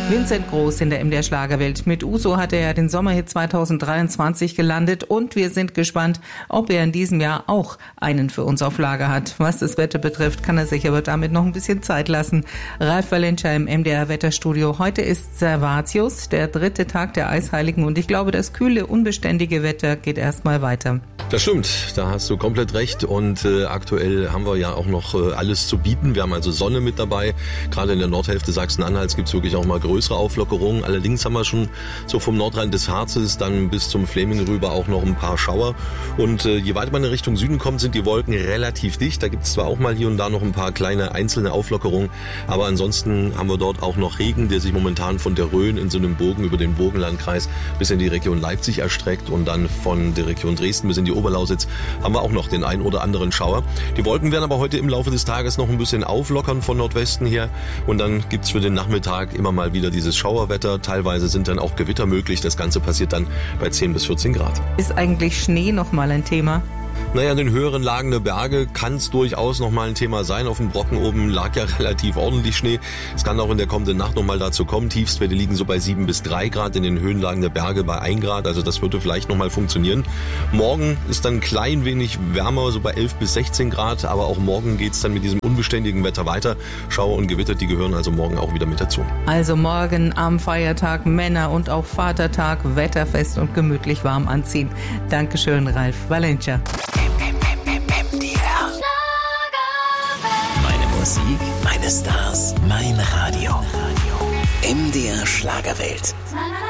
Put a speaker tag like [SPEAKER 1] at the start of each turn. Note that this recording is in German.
[SPEAKER 1] Vincent Groß in der MDR Schlagerwelt. Mit Uso hat er ja den Sommerhit 2023 gelandet und wir sind gespannt, ob er in diesem Jahr auch einen für uns auf Lager hat. Was das Wetter betrifft, kann er sich aber damit noch ein bisschen Zeit lassen. Ralf Valencia im MDR Wetterstudio. Heute ist Servatius, der 3. Tag der Eisheiligen und ich glaube, das kühle, unbeständige Wetter geht erstmal weiter.
[SPEAKER 2] Das stimmt, da hast du komplett recht und aktuell haben wir ja auch noch alles zu bieten. Wir haben also Sonne mit dabei. Gerade in der Nordhälfte Sachsen-Anhalts gibt es wirklich auch mal größere Auflockerungen. Allerdings haben wir schon so vom Nordrhein des Harzes dann bis zum Fläming rüber auch noch ein paar Schauer. Und je weiter man in Richtung Süden kommt, sind die Wolken relativ dicht. Da gibt es zwar auch mal hier und da noch ein paar kleine einzelne Auflockerungen, aber ansonsten haben wir dort auch noch Regen, der sich momentan von der Rhön in so einem Bogen über den Burgenlandkreis bis in die Region Leipzig erstreckt und dann von der Region Dresden bis in die Oberlausitz haben wir auch noch den ein oder anderen Schauer. Die Wolken werden aber heute im Laufe des Tages noch ein bisschen auflockern von Nordwesten her und dann gibt's für den Nachmittag immer mal wieder dieses Schauerwetter. Teilweise sind dann auch Gewitter möglich. Das Ganze passiert dann bei 10 bis 14 Grad.
[SPEAKER 1] Ist eigentlich Schnee nochmal ein Thema?
[SPEAKER 2] Naja, in den höheren Lagen der Berge kann es durchaus nochmal ein Thema sein. Auf dem Brocken oben lag ja relativ ordentlich Schnee. Es kann auch in der kommenden Nacht nochmal dazu kommen. Tiefstwerte liegen so bei 7 bis 3 Grad, in den Höhenlagen der Berge bei 1 Grad. Also das würde vielleicht nochmal funktionieren. Morgen ist dann ein klein wenig wärmer, so bei 11 bis 16 Grad. Aber auch morgen geht's dann mit diesem unbeständigen Wetter weiter. Schauer und Gewitter, die gehören also morgen auch wieder mit dazu.
[SPEAKER 1] Also morgen am Feiertag Männer- und auch Vatertag wetterfest und gemütlich warm anziehen. Dankeschön, Ralf Valencia.
[SPEAKER 3] Meine Musik, meine Stars, mein Radio. MDR Schlagerwelt.